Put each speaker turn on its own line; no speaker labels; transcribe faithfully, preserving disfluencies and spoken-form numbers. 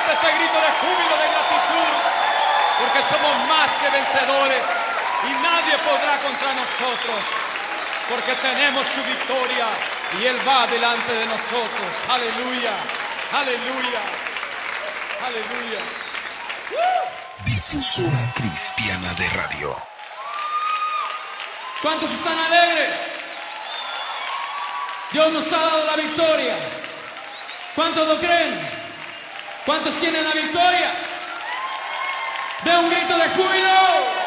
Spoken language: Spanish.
fuerte ese grito de júbilo, de gratitud, porque somos más que vencedores y nadie podrá contra nosotros, porque tenemos su victoria y Él va delante de nosotros. Aleluya, aleluya, aleluya.
Difusora Cristiana de Radio.
¿Cuántos están alegres? Dios nos ha dado la victoria. ¿Cuántos lo creen? ¿Cuántos tienen la victoria? ¡De un grito de júbilo!